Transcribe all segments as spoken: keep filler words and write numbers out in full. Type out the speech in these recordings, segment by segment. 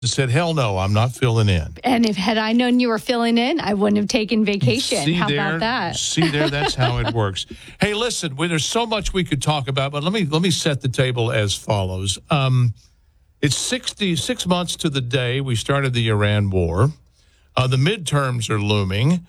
said, hell no, I'm not filling in. And if had I known you were filling in, I wouldn't have taken vacation. See How there, about that? See there, that's how it works. Hey, listen, well, there's so much we could talk about, but let me let me set the table as follows. Um, it's sixty-six months to the day we started the Iran war. Uh, the midterms are looming.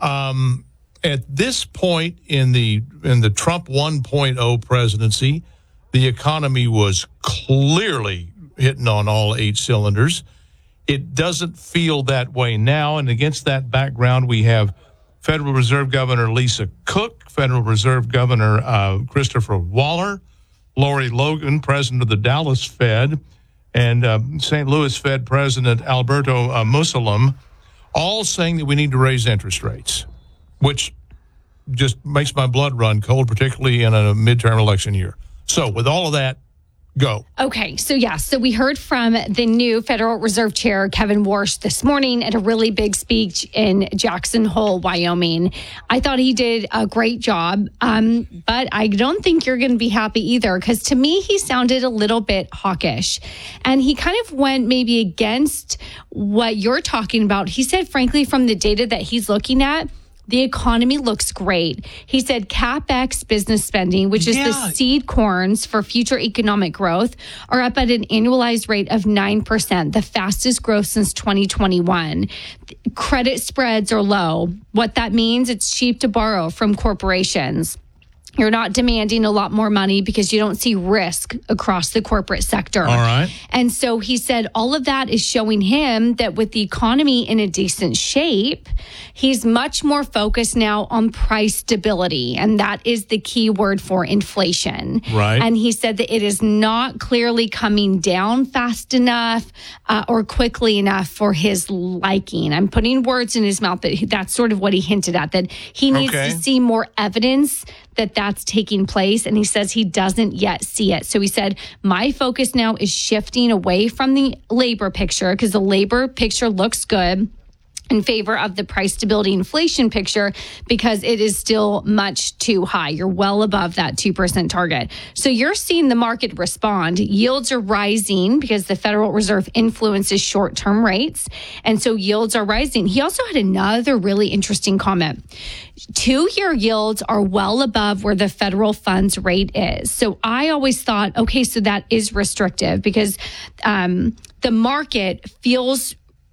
Um, at this point in the in the Trump one point oh presidency, the economy was clearly hitting on all eight cylinders. It doesn't feel that way now, and against that background, we have Federal Reserve Governor Lisa Cook, Federal Reserve Governor uh, Christopher Waller, Lori Logan, president of the Dallas Fed, and uh, Saint Louis Fed President Alberto uh, Musalem, all saying that we need to raise interest rates, which just makes my blood run cold, particularly in a midterm election year. So with all of that, go. Okay, so yeah, so we heard from the new Federal Reserve Chair, Kevin Warsh, this morning at a really big speech in Jackson Hole, Wyoming. I thought he did a great job, um, but I don't think you're going to be happy either, because to me, he sounded a little bit hawkish. And he kind of went maybe against what you're talking about. He said, frankly, from the data that he's looking at, the economy looks great. He said CapEx business spending, which is yeah. the seed corns for future economic growth, are up at an annualized rate of nine percent, the fastest growth since twenty twenty-one. Credit spreads are low. What that means, it's cheap to borrow from corporations. You're not demanding a lot more money because you don't see risk across the corporate sector. All right. And so he said all of that is showing him that with the economy in a decent shape, he's much more focused now on price stability. And that is the key word for inflation. Right. And he said that it is not clearly coming down fast enough uh, or quickly enough for his liking. I'm putting words in his mouth, but that's sort of what he hinted at, that he needs Okay. to see more evidence that that's taking place. And he says he doesn't yet see it. So he said, my focus now is shifting away from the labor picture, because the labor picture looks good, in favor of the price stability inflation picture, because it is still much too high. You're well above that two percent target. So you're seeing the market respond. Yields are rising because the Federal Reserve influences short-term rates. And so yields are rising. He also had another really interesting comment. Two-year yields are well above where the federal funds rate is. So I always thought, okay, so that is restrictive, because um, the market feels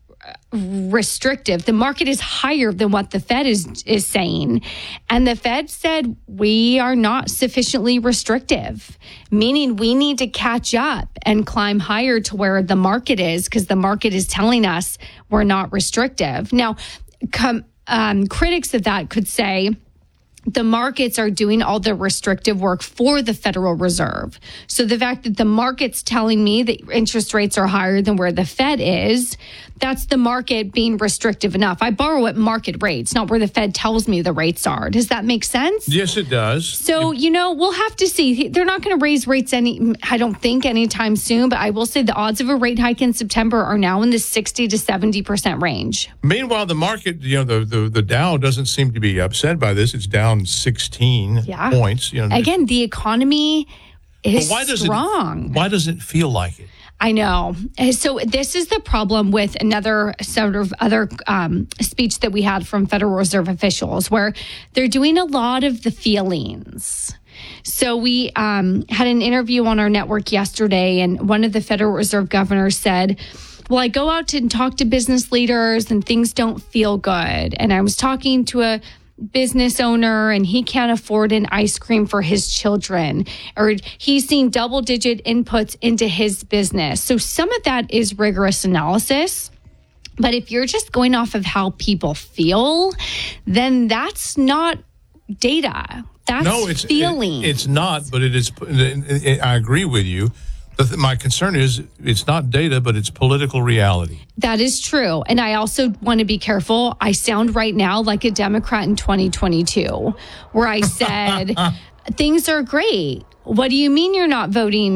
restrictive. The market is higher than what the Fed is is saying. And the Fed said we are not sufficiently restrictive, meaning we need to catch up and climb higher to where the market is, because the market is telling us we're not restrictive. Now, com, um, critics of that could say the markets are doing all the restrictive work for the Federal Reserve. So the fact that the market's telling me that interest rates are higher than where the Fed is, that's the market being restrictive enough. I borrow at market rates, not where the Fed tells me the rates are. Does that make sense? Yes, it does. So, you know, we'll have to see. They're not going to raise rates any, I don't think, anytime soon. But I will say the odds of a rate hike in September are now in the sixty to seventy percent range. Meanwhile, the market, you know, the, the, the Dow doesn't seem to be upset by this. It's down sixteen yeah. points. You know, Again, the economy is but why does strong. It, why does it feel like it? I know. So this is the problem with another sort of other um, speech that we had from Federal Reserve officials, where they're doing a lot of the feelings. So we um, had an interview on our network yesterday, and one of the Federal Reserve governors said, well, I go out and talk to business leaders and things don't feel good. And I was talking to a business owner and he can't afford an ice cream for his children, or he's seen double digit inputs into his business. So some of that is rigorous analysis. But if you're just going off of how people feel, then that's not data. That's no, it's, feeling. It, it's not, but it is. I agree with you. My concern is it's not data, but it's political reality. That is true. And I also want to be careful. I sound right now like a Democrat in twenty twenty-two, where I said, things are great. What do you mean you're not voting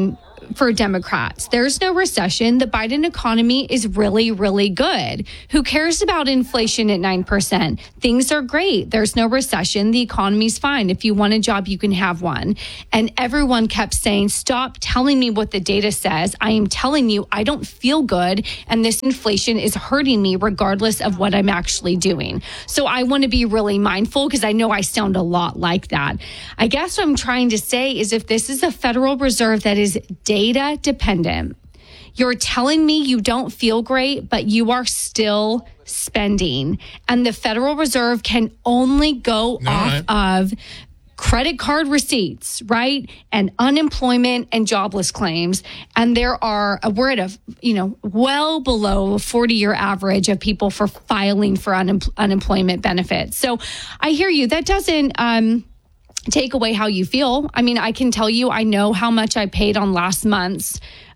for Democrats. There's no recession. The Biden economy is really, really good. Who cares about inflation at nine percent? Things are great. There's no recession. The economy's fine. If you want a job, you can have one. And everyone kept saying, stop telling me what the data says. I am telling you, I don't feel good. And this inflation is hurting me regardless of what I'm actually doing. So I want to be really mindful because I know I sound a lot like that. I guess what I'm trying to say is if this is a Federal Reserve that is data dependent, you're telling me you don't feel great, but you are still spending. And the Federal Reserve can only go All off right. of credit card receipts, right? And unemployment and jobless claims. And there are, we're at a, you know, well below a forty year average of people for filing for un- unemployment benefits. So I hear you. That doesn't, um, take away how you feel. I mean, I can tell you, I know how much I paid on last month's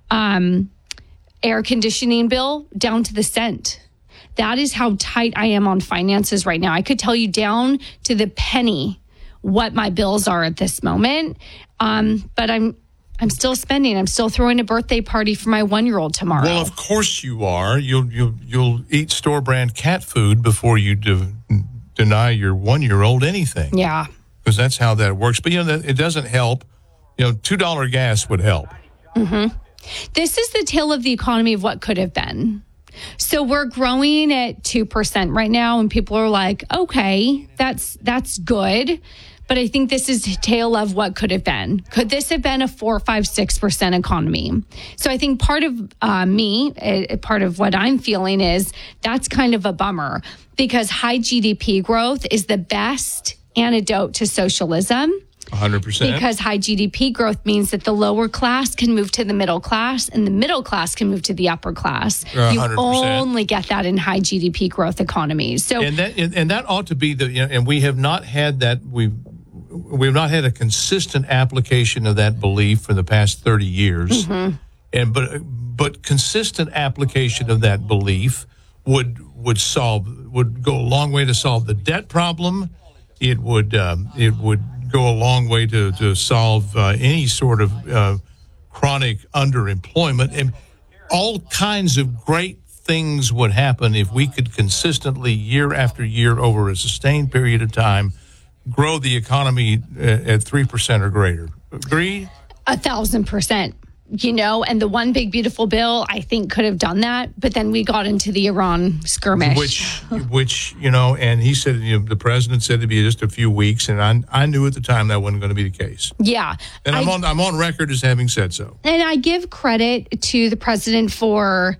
um, air conditioning bill down to the cent. That is how tight I am on finances right now. I could tell you down to the penny what my bills are at this moment. Um, but I'm I'm still spending. I'm still throwing a birthday party for my one-year-old tomorrow. Well, of course you are. You'll you'll you'll eat store brand cat food before you de- deny your one-year-old anything. Yeah. Because that's how that works. But, you know, it doesn't help. You know, two dollars gas would help. Mm-hmm. This is the tale of the economy of what could have been. So we're growing at two percent right now, and people are like, okay, that's that's good. But I think this is a tale of what could have been. Could this have been a four, five, six percent economy? So I think part of uh, me, uh, part of what I'm feeling is that's kind of a bummer because high G D P growth is the best antidote to socialism. one hundred percent. Because high G D P growth means that the lower class can move to the middle class and the middle class can move to the upper class. one You hundred percent. only get that in high G D P growth economies. So And that and, and that ought to be the, you know, and we have not had that, we've, we've not had a consistent application of that belief for the past thirty years. Mm-hmm. And but but consistent application of that belief would would solve, would go a long way to solve the debt problem. It would um, it would go a long way to to solve uh, any sort of uh, chronic underemployment, and all kinds of great things would happen if we could consistently, year after year, over a sustained period of time, grow the economy uh, at three percent or greater. Agree? a thousand percent. You know, and the one big beautiful bill, I think, could have done that. But then we got into the Iran skirmish. Which, which you know, and he said, you know, the president said it'd be just a few weeks, and I, I knew at the time that wasn't going to be the case. Yeah. And I'm I, on I'm on record as having said so. And I give credit to the president for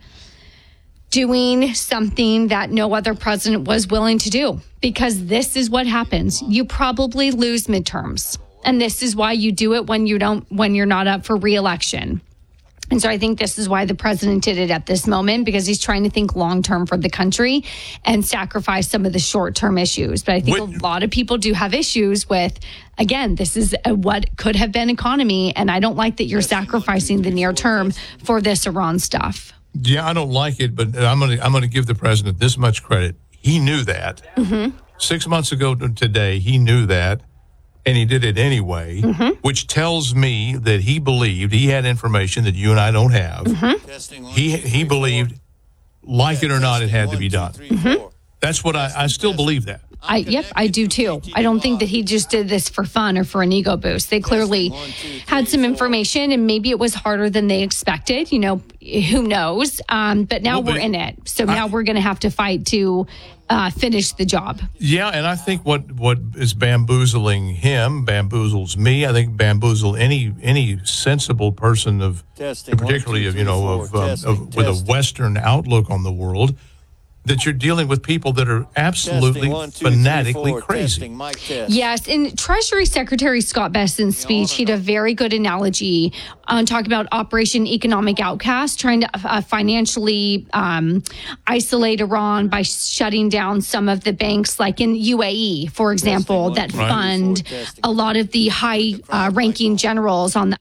doing something that no other president was willing to do, because this is what happens. You probably lose midterms. And this is why you do it when you don't, when you're not up for re-election. And so I think this is why the president did it at this moment, because he's trying to think long term for the country and sacrifice some of the short term issues. But I think What- a lot of people do have issues with, again, this is a, what could have been economy. And I don't like that you're sacrificing the near term for this Iran stuff. Yeah, I don't like it, but I'm going to I'm going to give the president this much credit. He knew that. Mm-hmm. Six months ago to today, he knew that, and he did it anyway, Mm-hmm. which tells me that he believed he had information that you and I don't have. Mm-hmm. He he believed, like it or not, it had to be done. Mm-hmm. That's what I, I still believe that. I, yep, I do too. I don't think that he just did this for fun or for an ego boost. They clearly had some information, and maybe it was harder than they expected. You know, who knows? Um, but now Well, but we're in it. So I- now we're going to have to fight to uh, finish the job. Yeah, and I think what, what is bamboozling him bamboozles me. I think bamboozle any any sensible person of, Testing, particularly one, of two, you know three, of, four. um, Testing, of with a testing. Western outlook on the world, that you're dealing with people that are absolutely Testing, one, two, three, fanatically four. crazy. Testing, mic test. Yes, in Treasury Secretary Scott Bessent's speech, he had a very good analogy on talking about Operation Economic Outcast, trying to uh, financially um, isolate Iran by shutting down some of the banks, like in U A E, for example, that Right. fund a lot of the high-ranking generals on the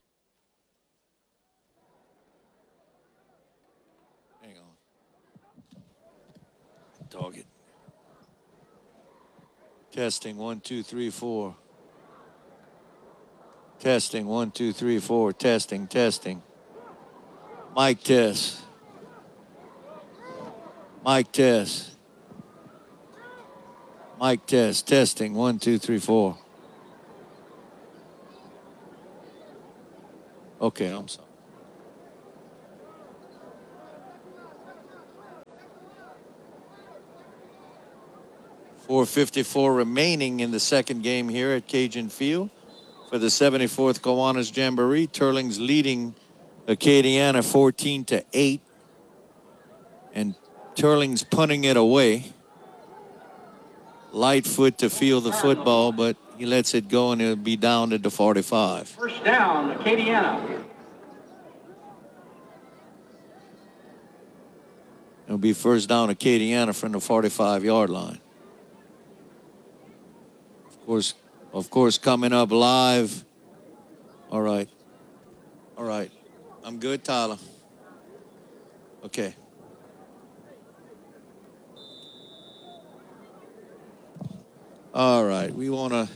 Hang on. Dog it. Testing, one, two, three, four. Testing, one, two, three, four. Testing, testing. Mic test. Mic test. Mic test. Testing. One, two, three, four. Okay, I'm sorry. four fifty-four remaining in the second game here at Cajun Field for the seventy-fourth Kiwanis Jamboree. Turling's leading Acadiana fourteen to eight. And Turling's punting it away. Lightfoot to field the football, but he lets it go and it'll be down to the forty-five. First down, Acadiana. It'll be first down Acadiana from the forty-five yard line. Of course, of course, coming up live. All right. All right. I'm good, Tyler. Okay. All right. We want to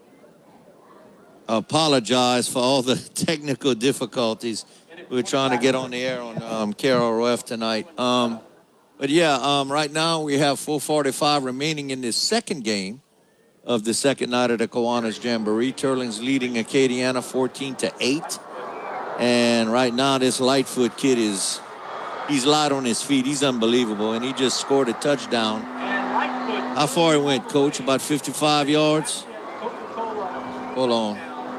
apologize for all the technical difficulties. We're trying to get on the air on um, K R O F tonight. Um, but yeah, um, right now we have four forty-five remaining in this second game of the second night of the Kiwanis Jamboree. Turling's leading Acadiana fourteen to eight. And right now this Lightfoot kid is, he's light on his feet. He's unbelievable. And he just scored a touchdown. How far it went, Coach? About fifty-five yards? Hold on.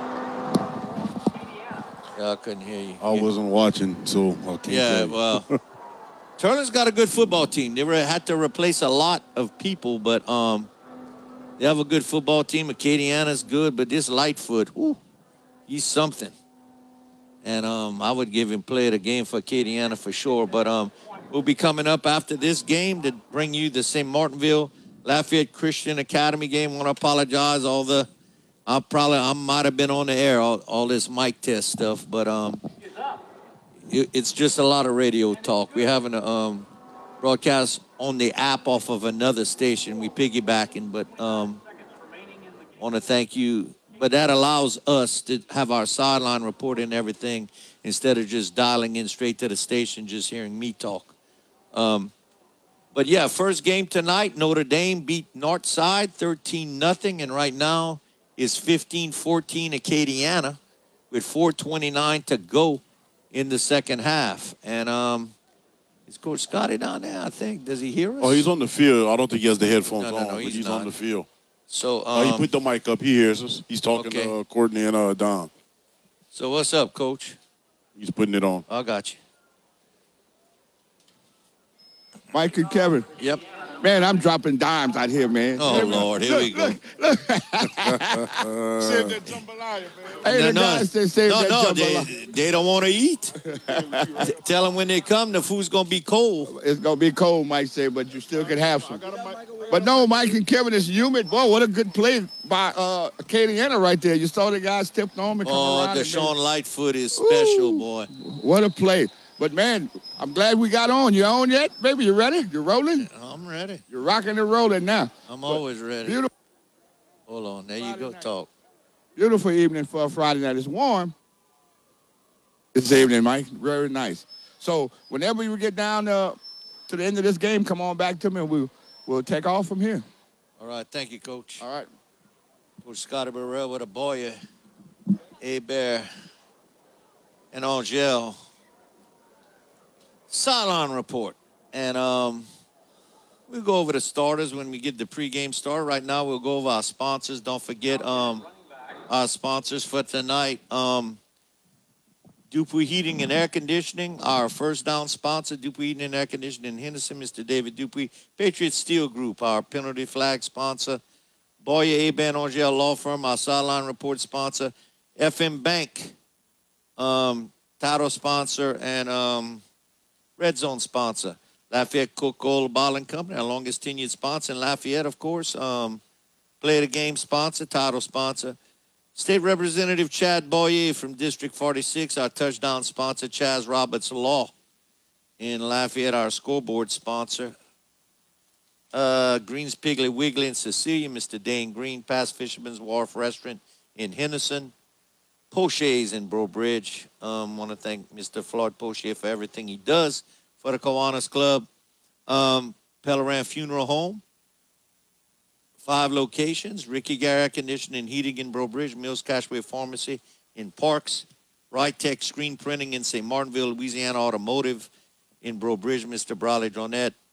Yeah, I couldn't hear you. I wasn't watching, so I can't Yeah, tell you. well, Turling's got a good football team. They were, had to replace a lot of people, but um, they have a good football team. Acadiana's good, but this Lightfoot, whoo, he's something. And um, I would give him play of the game for Acadiana for sure. But um, we'll be coming up after this game to bring you the Saint Martinville Lafayette Christian Academy game. I want to apologize. All the, I probably I might have been on the air all, all this mic test stuff, but um, it, it's just a lot of radio talk. We're having a um, broadcast on the app off of another station. We piggybacking, but um, want to thank you. But that allows us to have our sideline report and everything instead of just dialing in straight to the station, just hearing me talk. Um, but yeah, first game tonight, Notre Dame beat Northside thirteen nothing, and right now is fifteen fourteen Acadiana with four twenty-nine to go in the second half. And um, is Coach Scotty down there, I think? Does he hear us? Oh, he's on the field. I don't think he has the headphones No, no, on, no, but he's he's not. on the field. So, um, Oh, he put the mic up. He hears us. He's talking Okay. to uh, Courtney and uh, Don. so what's up, Coach? He's putting it on. I got you. Mike and Kevin. Yep. Man, I'm dropping dimes out here, man. Oh, Lord, here we go. Save that jambalaya, man. Hey, the guys say save no, that no, jambalaya. they, they don't want to eat. T- Tell them when they come, the food's going to be cold. It's going to be cold, Mike said, but you still can have some. But no, Mike and Kevin, it's humid. Boy, what a good play by uh, Acadiana right there. You saw the guys stepped on me. Oh, around and Deshaun then- Lightfoot is special, Ooh. boy. What a play. But, man, I'm glad we got on. You on yet, baby? You ready? You rolling? I'm ready. You're rocking and rolling now. I'm always ready. Beautiful. Hold on. There you go. Talk. Beautiful evening for a Friday night. It's warm this evening, Mike. Very nice. So whenever you get down uh, to the end of this game, come on back to me and we'll, we'll take off from here. All right. Thank you, Coach. All right. Coach Scotty Burrell with a boy, A-Bear, and Angel. Sideline report. And um, we'll go over the starters when we get the pregame start. Right now, we'll go over our sponsors. Don't forget um, our sponsors for tonight. Um, Dupuy Heating and Air Conditioning, our first down sponsor. Dupuy Heating and Air Conditioning in Henderson, Mister David Dupuy. Patriot Steel Group, our penalty flag sponsor. Boyer A-Ban Angel Law Firm, our sideline report sponsor. F M Bank, um, title sponsor, and um, Red Zone sponsor. Lafayette Coca-Cola Bottling Company, our longest tenured sponsor in Lafayette, of course. Um, play of the game sponsor, title sponsor. State Representative Chad Boyer from District forty-six, our touchdown sponsor. Chaz Roberts Law in Lafayette, our scoreboard sponsor. Uh, Green's Piggly Wiggly in Cecilia, Mister Dane Green, Past Fisherman's Wharf Restaurant in Henderson. Poche's in Bro Bridge. Um, want to thank Mister Floyd Poche for everything he does for the Kiwanis Club. Um, Pellerin Funeral Home. Five locations. Ricky Gary Air Conditioning and Heating in Bro Bridge. Mills Cashway Pharmacy in Parks. Rytech Screen Printing in Saint Martinville, Louisiana. Automotive in Bro Bridge. Mister Brawley Dronette.